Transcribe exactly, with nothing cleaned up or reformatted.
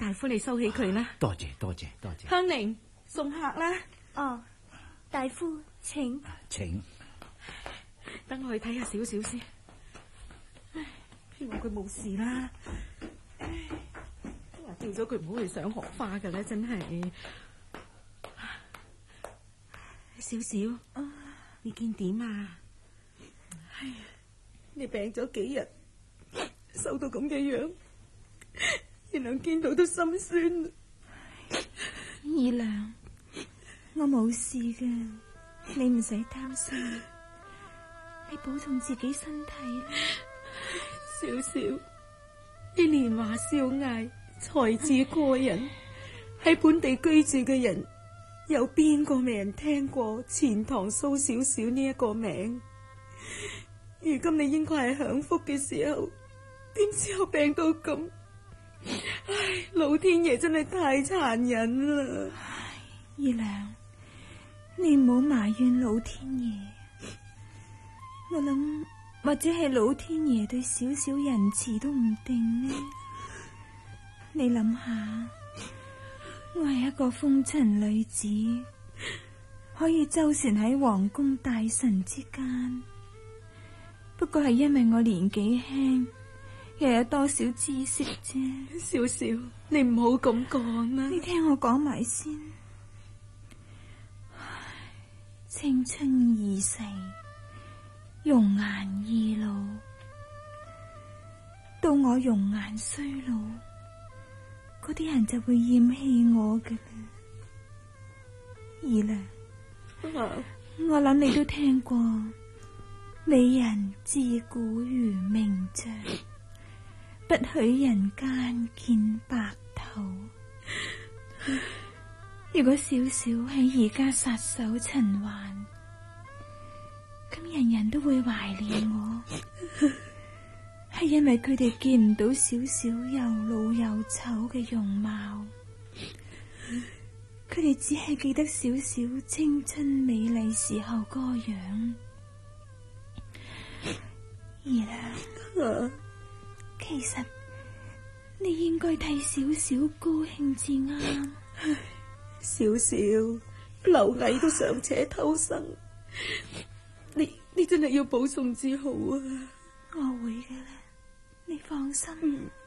大夫你收起佢啦。 多謝多謝多謝。 香菱送客啦。 哦，大夫請。 請。 等我去睇下少少先。唉，希望佢冇事啦。唉，話叫咗佢唔好去上荷花㗎啦，真係。少少，啊、你見點啊？唉，你病咗幾日，瘦到咁嘅樣，二娘見到都心酸。 二娘，我冇事嘅，你唔使擔心。你保重自己身體啦。 少少，你年華少艾，才智過人，喺本地居住嘅人，有邊個未人聽過錢塘蘇小小呢一個名？如今你應該係享福嘅時候，點知我病到咁？唉，老天爺真係太殘忍啦！ 二娘，你唔好埋怨老天爺。我諗或者係老天爺對少少仁慈都唔定呢。你諗下，我係一個風塵女子，可以周旋喺皇宮大臣之間，不過係因為我年紀輕，又有多少知識啫。 少少，你唔好咁講啦。 你聽我講埋先。青春易逝，容顏易老，到我容顏衰老，嗰啲人就會厭棄我嘅啦。二娘， 啊、 我諗你都聽過美人自古如名將，不許人間見白頭。如果少少喺而家撒手塵寰，咁人人都會懷念我，係因為佢哋見唔到少少又老又醜嘅容貌，佢哋只係記得少少青春美麗時候嗰個樣。二娘，其實你應該替少少高興至啱。 少少螻蟻都尚且偷生，你你真係要保重至好啊！ 我會嘅啦，你放心。 嗯